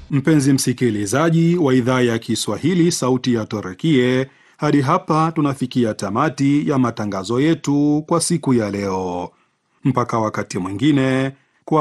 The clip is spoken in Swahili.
Mpenzi msikilizaji wa idhaa ya Kiswahili sauti ya Turkie, hadi hapa tunafikia tamati ya matangazo yetu kwa siku ya leo. Mpaka wakati mwingine,